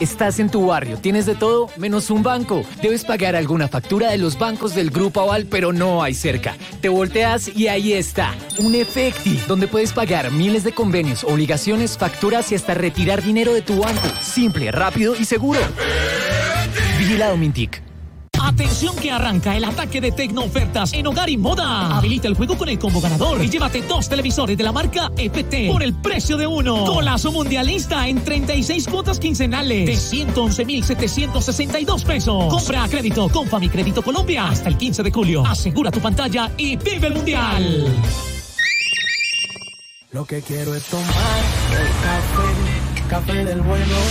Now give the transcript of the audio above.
Estás en tu barrio, tienes de todo menos un banco. Debes pagar alguna factura de los bancos del Grupo Aval, pero no hay cerca. Te volteas y ahí está, un Efecti, donde puedes pagar miles de convenios, obligaciones, facturas y hasta retirar dinero de tu banco. Simple, rápido y seguro. Vigilado Mintic. Atención que arranca el ataque de Tecnoofertas en Hogar y Moda. Habilita el juego con el combo ganador y llévate 2 televisores de la marca EPT por el precio de uno. Golazo mundialista en 36 cuotas quincenales de 111,762 pesos. Compra a crédito con Famicrédito Colombia hasta el 15 de julio. Asegura tu pantalla y vive el mundial. Lo que quiero es tomar el café del bueno.